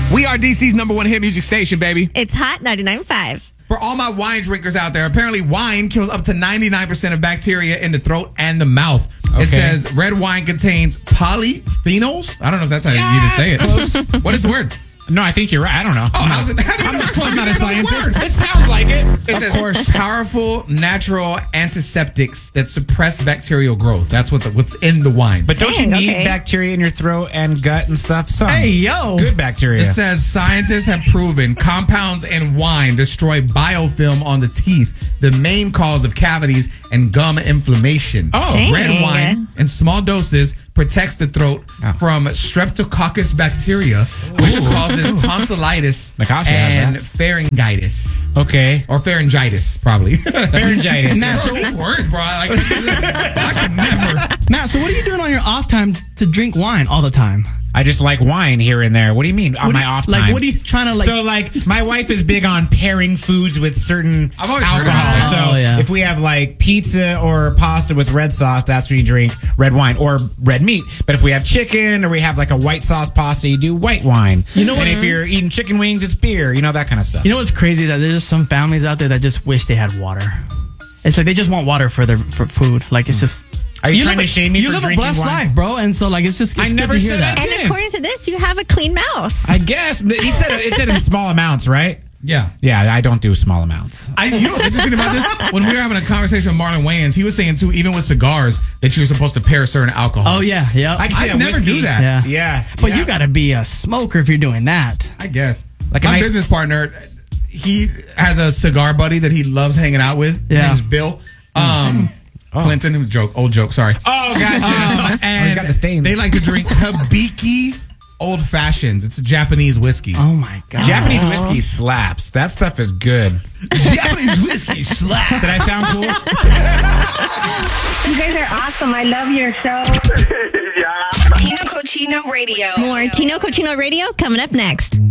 We are DC's #1 hit music station, baby. It's Hot 99.5. For all my wine drinkers out there, apparently wine kills up to 99% of bacteria in the throat and the mouth. Okay. It says red wine contains polyphenols. I don't know if that's how you need to say it. Close. What is the word? No, I think you're right. I don't know. Oh, I'm not a scientist. It sounds like it. It says powerful natural antiseptics that suppress bacterial growth. That's what's in the wine. But don't you Dang, need okay. bacteria in your throat and gut and stuff? Some. Hey, yo. Good bacteria. It says scientists have proven compounds in wine destroy biofilm on the teeth, the main cause of cavities and gum inflammation. Oh. Dang. Red wine in small doses protects the throat from streptococcus bacteria, which causes tonsillitis Nicosia has and that. pharyngitis. Okay. Or pharyngitis, probably. Pharyngitis. Now, So these words, bro. I can never. Matt, so what are you doing on your off time to drink wine all the time? I just like wine here and there. What do you mean on What do my you- off like, time? what are you trying to, like- So, like, my wife is big on pairing foods with certain I've always heard of alcohol. that. So, Oh, yeah. if we have, like, pizza or pasta with red sauce, that's when you drink red wine or red meat. But if we have chicken or we have, like, a white sauce pasta, you do white wine. You know what? And if you're eating chicken wings, it's beer. You know, that kind of stuff. You know what's crazy? That there's just some families out there that just wish they had water. It's like they just want water for food. Like, it's just... Are you trying live to shame me you for live drinking a blessed wine? life, bro. And so, like, it's just... It's I good never to hear said that. I And did. according to this, you have a clean mouth. I guess. But he said it said in small amounts, right? Yeah. Yeah, I don't do small amounts. You know what's interesting about this? When we were having a conversation with Marlon Wayans, he was saying, too, even with cigars, that you're supposed to pair certain alcohols. Oh, yeah, yeah. I can say I a never whiskey. do that. Yeah. Yeah. But yeah. you got to be a smoker if you're doing that. I guess. Like a My nice- business partner, he has a cigar buddy that he loves hanging out with. Yeah. His name's Bill. Clinton, it was a joke, old joke, sorry. Oh, gotcha. And he's got the stains. they like to drink Hibiki Old Fashions. It's a Japanese whiskey. Oh, my God. Japanese whiskey slaps. That stuff is good. Japanese whiskey slap. Did I sound cool? You guys are awesome. I love your show. Tino Cochino Radio. More Tino Cochino Radio coming up next.